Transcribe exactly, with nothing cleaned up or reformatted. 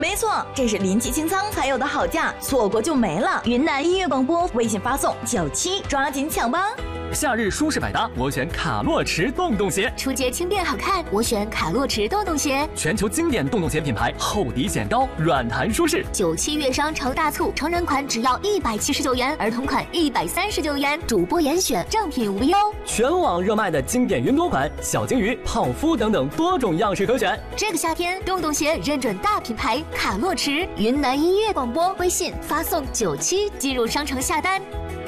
没错，这是临期清仓才有的好价，错过就没了。云南音乐广播，微信发送九七，抓紧抢吧！ 夏日舒适百搭，我选卡洛驰洞洞鞋； 出街轻便好看，我选卡洛驰洞洞鞋。 全球经典洞洞鞋品牌，厚底显高，软弹舒适。 九七月商超大促，成人款只要一百七十九元，儿童款一百三十九元，主播严选，正品无忧。 全网热卖的经典云朵款、小金鱼、泡芙等等多种样式可选。 这个夏天，洞洞鞋认准大品牌卡洛驰。云南音乐广播微信发送九七进入商城下单。